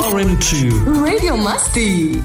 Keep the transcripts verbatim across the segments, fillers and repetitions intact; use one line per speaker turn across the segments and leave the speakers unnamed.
You're into
Radio Masti.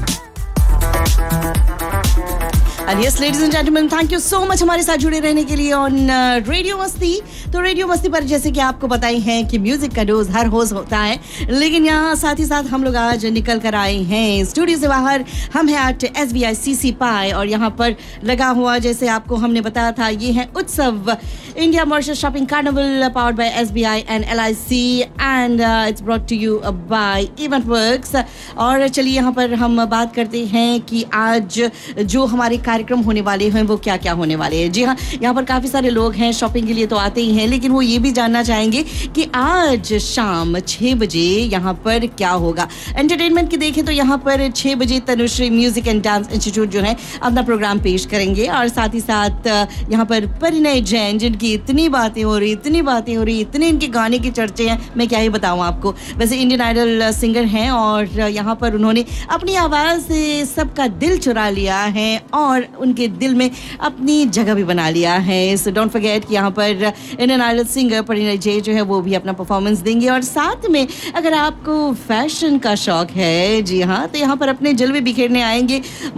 And yes, ladies and gentlemen, thank you so much हमारे साथ जुड़े रहने के लिए ऑन रेडियो मस्ती. तो रेडियो मस्ती पर जैसे कि आपको पता ही है कि म्यूजिक का डोज हर रोज होता है, लेकिन यहाँ साथ ही साथ हम लोग आज निकल कर आए हैं स्टूडियो से बाहर. हम हैं एट एस बी आई सी सी पाई और यहाँ पर लगा हुआ, जैसे आपको हमने बताया था, ये है उत्सव India Mauritius shopping carnival powered by S B I and L I C and it's brought to you bye event works. और चलिए यहाँ पर हम बात करते हैं कि आज जो हमारे कार्यक्रम होने वाले हैं वो क्या क्या होने वाले हैं. जी हाँ, यहाँ पर काफ़ी सारे लोग हैं, शॉपिंग के लिए तो आते ही हैं, लेकिन वो ये भी जानना चाहेंगे कि आज शाम छः बजे यहाँ पर क्या होगा. एंटरटेनमेंट की देखें तो यहाँ पर छः बजे Tanushree music and dance institute जो है अपना प्रोग्राम पेश करेंगे. और साथ ही साथ यहाँ पर परिणय जैन, जिनकी इतनी बातें हो रही इतनी बातें हो रही इतने इनके गाने की चर्चे हैं, मैं क्या ही बताऊँ आपको. वैसे इंडियन आइडल सिंगर हैं और यहाँ पर उन्होंने अपनी आवाज़ से सबका दिल चुरा लिया है और उनके दिल में अपनी जगह भी बना लिया है. सो डोंट फॉरगेट कि यहाँ पर इंडियन आइडल सिंगर परिणय जे जो है वो भी अपना परफॉर्मेंस देंगे. और साथ में अगर आपको फैशन का शौक है, जी हाँ, तो यहाँ पर अपने जलवे बिखेरने आएंगे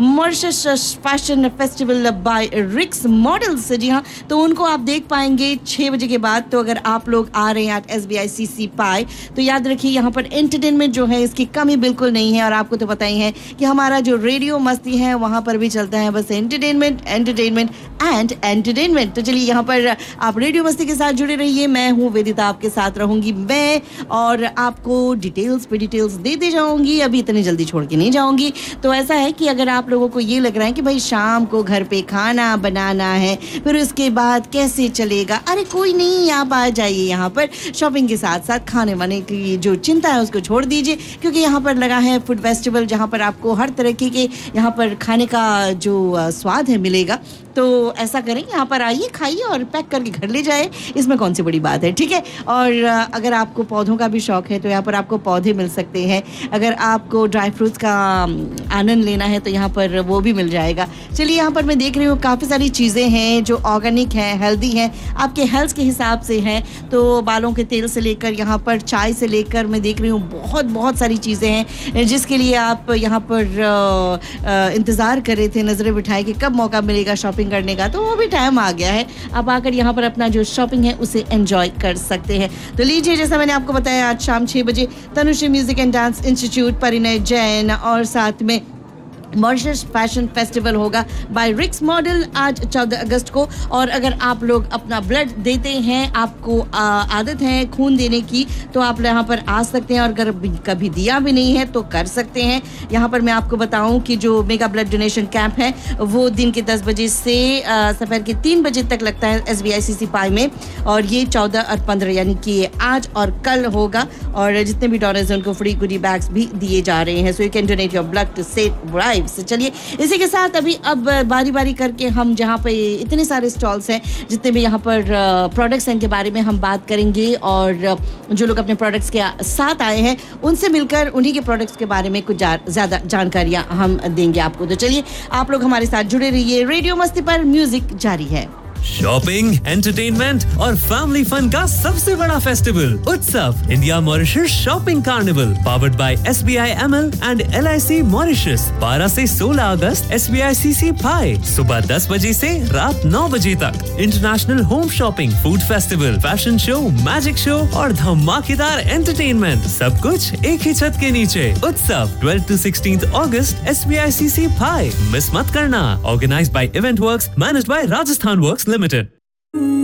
मॉरिशस फैशन फेस्टिवल बाय रिक्स मॉडल्स. जी हाँ, तो उनको आप देख पाएंगे छः बजे के बाद. तो अगर आप लोग आ रहे हैं एट एस बी आई सी सी पाई तो याद रखिए यहाँ पर एंटरटेनमेंट जो है इसकी कमी बिल्कुल नहीं है. और आपको तो पता ही है कि हमारा जो रेडियो मस्ती है वहाँ पर भी चलता है बस एंटरटेनमेंट एंटरटेनमेंट एंड एंटरटेनमेंट. तो चलिए यहाँ पर आप रेडियो मस्ती के साथ जुड़े रहिए. मैं हूँ वेदिता, आपके साथ रहूँगी मैं और आपको डिटेल्स पे डिटेल्स देते जाऊँगी. अभी इतनी जल्दी छोड़ के नहीं जाऊँगी. तो ऐसा है कि अगर आप लोगों को ये लग रहा है कि भाई शाम को घर पे खाना बनाना है, फिर उसके बाद कैसे चलेगा, अरे कोई नहीं, आप आ जाइए यहाँ पर. शॉपिंग के साथ साथ खाने वाने की जो चिंता है उसको छोड़ दीजिए, क्योंकि यहाँ पर लगा है फूड फेस्टिवल, जहाँ पर आपको हर तरीके के यहाँ पर खाने का जो स्वाद है मिलेगा. तो ऐसा करें, यहाँ पर आइए, खाइए और पैक करके घर ले जाए. इसमें कौन सी बड़ी बात है, ठीक है. और अगर आपको पौधों का भी शौक है तो यहाँ पर आपको पौधे मिल सकते हैं. अगर आपको ड्राई फ्रूट्स का आनंद लेना है तो यहाँ पर वो भी मिल जाएगा. चलिए, यहाँ पर मैं देख रही हूँ काफ़ी सारी चीज़ें हैं जो ऑर्गेनिक हैं, हेल्दी हैं, आपके हेल्थ के हिसाब से हैं. तो बालों के तेल से लेकर यहाँ पर चाय से लेकर मैं देख रही हूँ बहुत बहुत सारी चीज़ें हैं जिसके लिए आप यहाँ पर इंतज़ार कर रहे थे नज़रें बिठाए कि कब मौका मिलेगा शॉपिंग करने का. तो वो भी टाइम आ गया है. आप आकर यहाँ पर अपना जो शॉपिंग है उसे एंजॉय कर सकते हैं. तो लीजिए, जैसा मैंने आपको बताया, आज शाम छः बजे Tanushree music and dance institute, परिणय जैन और साथ में मॉरिशस फैशन फेस्टिवल होगा बाय रिक्स मॉडल आज चौदह अगस्त को. और अगर आप लोग अपना ब्लड देते हैं, आपको आ, आदत है खून देने की, तो आप यहाँ पर आ सकते हैं. और अगर कभी दिया भी नहीं है तो कर सकते हैं. यहाँ पर मैं आपको बताऊं कि जो मेगा ब्लड डोनेशन कैंप है वो दिन के दस बजे से दोपहर के तीन बजे तक लगता है एस बी आई सी सी पाई में. और ये चौदह और पंद्रह यानी कि आज और कल होगा. और जितने भी डोनर्स हैं उनको फ्री गुडी बैग्स भी दिए जा रहे हैं. So you can donate your blood to save lives. चलिए, इसी के साथ अभी अब बारी बारी करके हम जहाँ पे इतने सारे स्टॉल्स हैं, जितने भी यहाँ पर प्रोडक्ट्स हैं, इनके बारे में हम बात करेंगे. और जो लोग अपने प्रोडक्ट्स के साथ आए हैं उनसे मिलकर उन्हीं के प्रोडक्ट्स के बारे में कुछ ज़्यादा जानकारियाँ हम देंगे आपको. तो चलिए, आप लोग हमारे साथ जुड़े रहिए. रेडियो मस्ती पर म्यूजिक जारी है.
शॉपिंग, एंटरटेनमेंट और फैमिली फन का सबसे बड़ा फेस्टिवल उत्सव India Mauritius shopping carnival powered by S B I am L and L I C Mauritius बारह से सोलह अगस्त एस बी आई सी सी पाई सुबह दस बजे से रात नौ बजे तक. International home shopping, food festival, fashion show, magic show और धमाकेदार एंटरटेनमेंट, सब कुछ एक ही छत के नीचे. उत्सव twelve to sixteen August S B I C C pi. Miss मत करना. Organised by event works, managed by Rajasthan works Limited.